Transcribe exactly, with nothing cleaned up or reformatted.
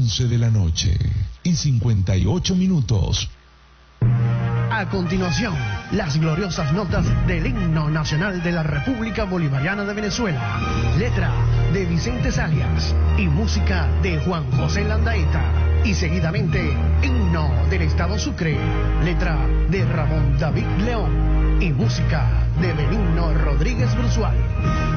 once de la noche y cincuenta y ocho minutos. A continuación, las gloriosas notas del himno nacional de la República Bolivariana de Venezuela. Letra de Vicente Salas y música de Juan José Landaeta. Y seguidamente, himno del Estado Sucre. Letra de Ramón David León y música de Benigno Rodríguez Brusual.